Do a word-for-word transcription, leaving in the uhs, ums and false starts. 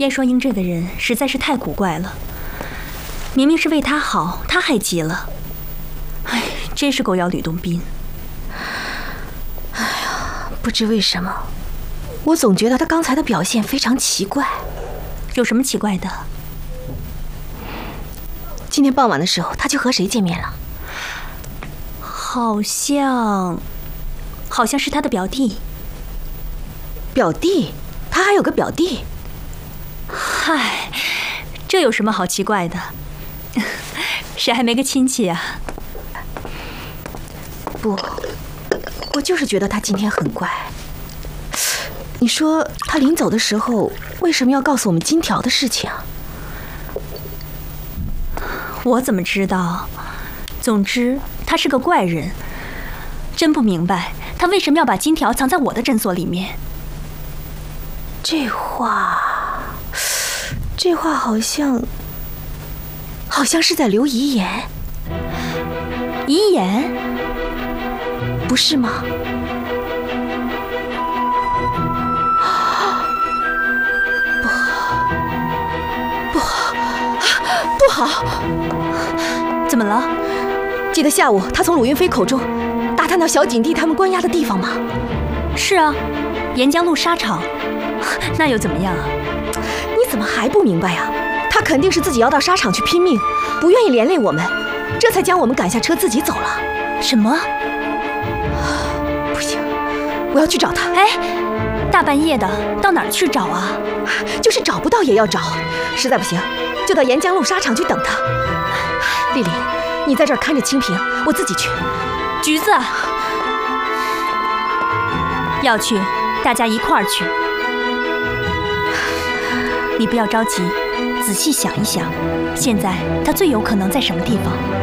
燕双英这个人实在是太古怪了，明明是为他好，他还急了。哎，真是狗咬吕洞宾。 哎呀，不知为什么，我总觉得他刚才的表现非常奇怪。 有什么奇怪的？ 今天傍晚的时候，他去和谁见面了？ 好像，好像是他的表弟。 表弟？他还有个表弟？ 嗨，这有什么好奇怪的？谁还没个亲戚啊？ 不，我就是觉得他今天很怪。你说他临走的时候为什么要告诉我们金条的事情啊？ 我怎么知道？总之，他是个怪人，真不明白他为什么要把金条藏在我的诊所里面。 这话，这话好像，好像是在留遗言。 遗言？ 不是吗？不好，不好，不好！ 怎么了？ 记得下午他从鲁云飞口中打探到小景帝他们关押的地方吗？ 是啊，沿江路沙场。那又怎么样啊？ 你怎么还不明白啊？他肯定是自己要到沙场去拼命，不愿意连累我们，这才将我们赶下车自己走了。 什么？ 不行，我要去找他。 哎，大半夜的到哪儿去找啊？ 就是找不到也要找，实在不行就到沿江路沙场去等他。丽丽，你在这儿看着清平，我自己去。 橘子，要去大家一块儿去。你不要着急，仔细想一想，现在他最有可能在什么地方？